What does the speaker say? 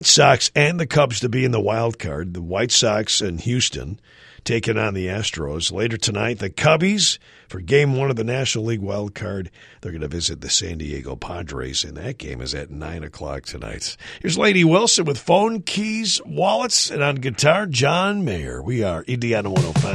Sox and the Cubs to be in the wild card. The White Sox and Houston taking on the Astros. Later tonight, the Cubbies for Game 1 of the National League wild card. They're going to visit the San Diego Padres, and that game is at 9 o'clock tonight. Here's Lady Wilson with phone, keys, wallets, and on guitar, John Mayer. We are Indiana 105.